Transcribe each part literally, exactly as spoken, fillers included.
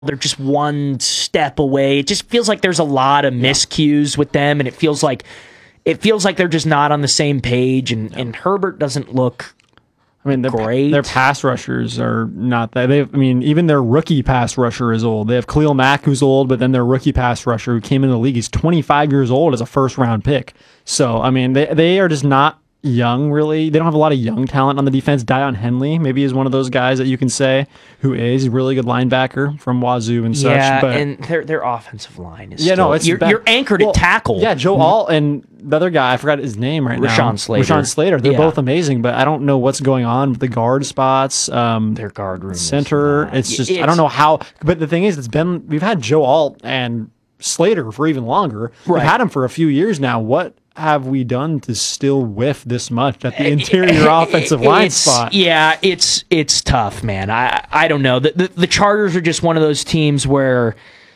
they're just one step away. It just feels like there's a lot of miscues with them, and it feels like it feels like they're just not on the same page. And, and Herbert doesn't look. I mean, their, great. Their pass rushers are not that. They, I mean, even their rookie pass rusher is old. They have Khalil Mack, who's old, but then their rookie pass rusher who came in the league, he's twenty-five years old as a first round pick. So, I mean, they they are just not young, really. They don't have a lot of young talent on the defense. Dion Henley maybe is one of those guys that you can say who is a really good linebacker from Wazoo and such. Yeah, but and their their offensive line is yeah, still, no, it's you're, bad. you're anchored well, at tackle. Yeah, Joe Alt and the other guy, I forgot his name right now. Rashawn Slater. Rashawn Slater. They're Yeah. both amazing, but I don't know what's going on with the guard spots. Um, Their guard room is center. not- It's just it's- I don't know how. But the thing is, it's been we've had Joe Alt and Slater for even longer. Right. We've had him for a few years now. What have we done to still whiff this much at the interior offensive line It's- spot? Yeah, it's it's tough, man. I I don't know. The, the the Chargers are just one of those teams where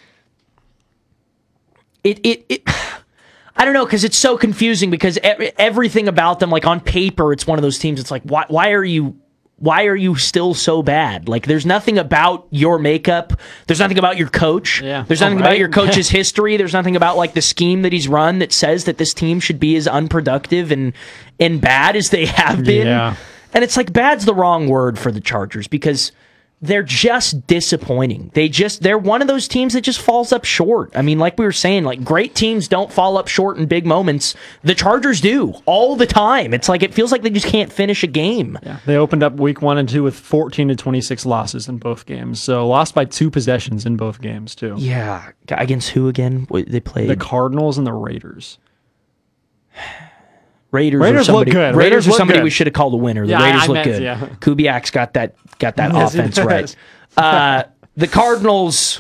it it, it I don't know, because it's so confusing because e- everything about them, like on paper, it's one of those teams. It's like why why are you why are you still so bad? Like, there's nothing about your makeup. There's nothing about your coach. Yeah. There's nothing Oh, about right. your coach's history. There's nothing about like the scheme that he's run that says that this team should be as unproductive and and bad as they have been. Yeah. And it's like bad's the wrong word for the Chargers because they're just disappointing. They just they're one of those teams that just falls up short. I mean, like we were saying, like great teams don't fall up short in big moments. The Chargers do all the time. It's like it feels like they just can't finish a game. Yeah, they opened up week one and two with fourteen to twenty-six losses in both games. So lost by two possessions in both games too. Yeah, against who again? Wait, They played The Cardinals and the Raiders. Raiders. Raiders or somebody, look good. Raiders, Raiders are look somebody good. we should have called a winner. The Yeah, I- Raiders I look meant- good. yeah. Kubiak's got that got that Yes, he offense does. right. Uh, the Cardinals.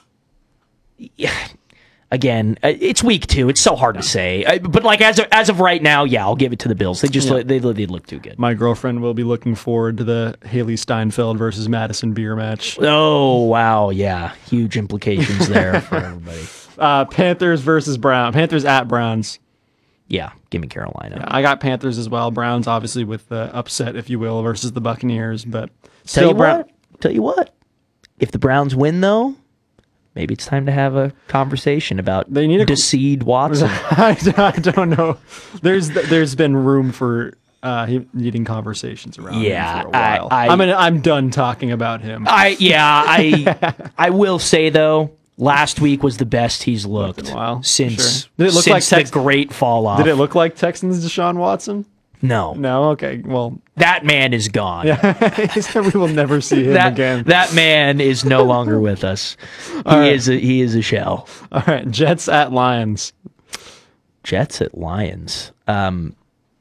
Yeah, again, uh, it's week two. It's so hard to say, uh, but like as of, as of right now, yeah, I'll give it to the Bills. They just Yeah. look- they they look too good. My girlfriend will be looking forward to the Haley Steinfeld versus Madison beer match. Oh wow, yeah, huge implications there for everybody. Uh, Panthers versus Brown. Panthers at Browns. Yeah, give me Carolina. I got Panthers as well. Browns, obviously, with the upset, if you will, versus the Buccaneers. But Tell still, you Brown. what, tell you what, if the Browns win though, maybe it's time to have a conversation about They need a- to seed Watson. I, I don't know. There's there's been room for uh, him needing conversations around Yeah, him for a while. I- I- I, am gonna, I'm done talking about him. I yeah, I I will say though, last week was the best he's looked a while, since sure. Did it look since like Tex- the great fall off. Did it look like Texans Deshaun Watson? No, No. Okay. Well, that man is gone. we will never see him that again. that man is no longer with us. He right. is a, he is a shell. All right. Jets at Lions. Jets at Lions. Um,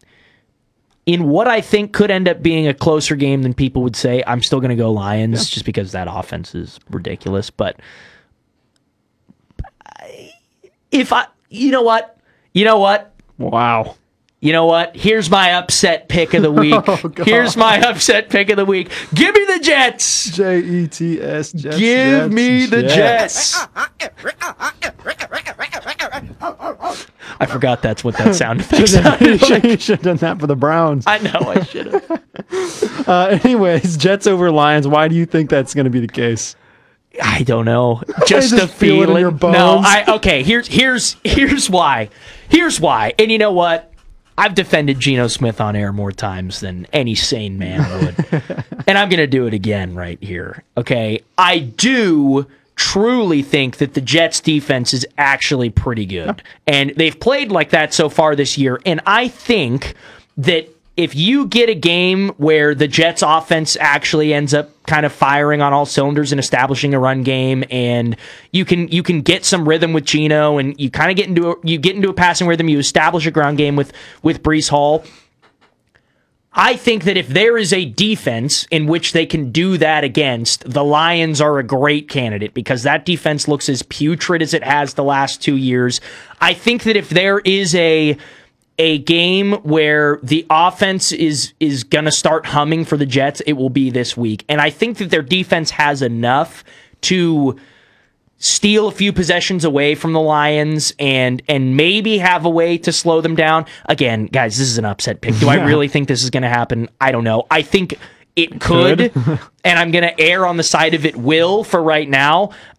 in what I think could end up being a closer game than people would say, I'm still going to go Lions just because that offense is ridiculous. But I- if I, you know what, you know what, Wow. you know what, here's my upset pick of the week. Oh, God. Here's my upset pick of the week. Give me the Jets. J E T S. Jets. Give Jets, me the Jets. I forgot that's what that sound effect sounded like. You should have done that for the Browns. I know I should have. Uh, anyways, Jets over Lions. Why do you think that's going to be the case? I don't know. Just, just a feel it in feeling. your bones. No, I okay. Here's here's here's why. Here's why. And you know what? I've defended Geno Smith on air more times than any sane man would, and I'm gonna do it again right here. Okay, I do truly think that the Jets defense is actually pretty good, and they've played like that so far this year. And I think that if you get a game where the Jets offense actually ends up kind of firing on all cylinders and establishing a run game, and you can you can get some rhythm with Geno, and you kind of get into a, you get into a passing rhythm, you establish a ground game with with Breece Hall. I think that if there is a defense in which they can do that against, the Lions are a great candidate because that defense looks as putrid as it has the last two years. I think that if there is a a game where the offense is is going to start humming for the Jets, it will be this week. And I think that their defense has enough to steal a few possessions away from the Lions and and maybe have a way to slow them down. Again, guys, this is an upset pick. Do I really think this is going to happen? I don't know. I think it could, could. and I'm going to err on the side of it will for right now.